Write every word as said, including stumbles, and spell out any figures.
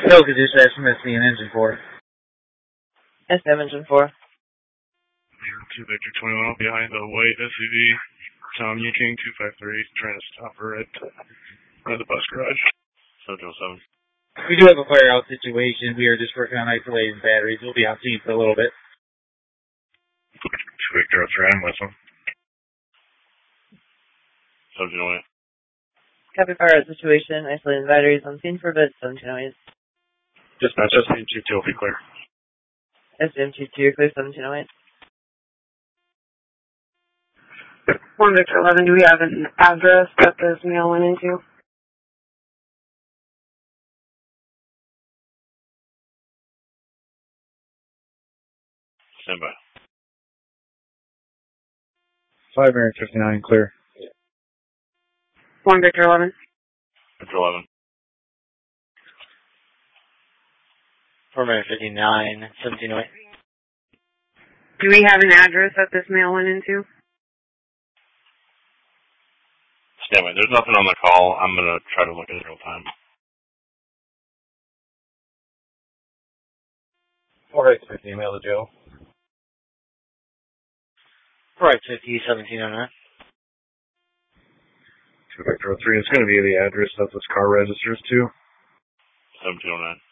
No, because it's S M S C and engine four. S M engine four. two Victor twenty-one behind the white S U V. Tom Yuking two five three, trying to stop her at, at the bus garage. seven oh seven. We do have a fire out situation. We are just working on isolating batteries. We'll be on scene for a little bit. two Victor oh three, I'm with them. seventeen oh eight. Copy fire out situation. Isolating batteries on scene for a bit. seventeen oh eight. Dispatch S M two two will be clear. S M two two, clear seventeen oh eight. one Victor eleven, do we have an address that this mail went into? Stand by. five fifty-nine, clear. one Victor eleven. Victor eleven. four fifty-nine, seventeen oh eight. Do we have an address that this mail went into? Stand by. There's nothing on the call. I'm going to try to look at it real time. four eight fifty, email to Joe. four eight fifty, seventeen oh nine. two Victor oh three, it's going to be the address that this car registers to. seventeen oh nine.